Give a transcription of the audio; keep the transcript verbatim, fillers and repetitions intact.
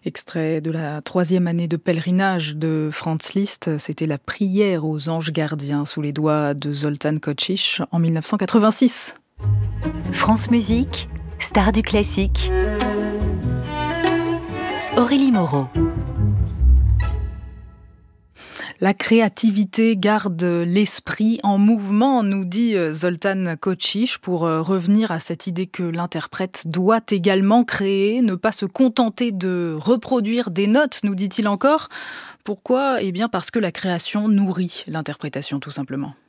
Extrait de la troisième année de pèlerinage de Franz Liszt, c'était la prière aux anges gardiens sous les doigts de Zoltán Kocsich en mille neuf cent quatre-vingt-six. France Musique, star du classique. Aurélie Moreau. La créativité garde l'esprit en mouvement, nous dit Zoltán Kocsich, pour revenir à cette idée que l'interprète doit également créer, ne pas se contenter de reproduire des notes, nous dit-il encore. Pourquoi ? Eh bien parce que la création nourrit l'interprétation, tout simplement.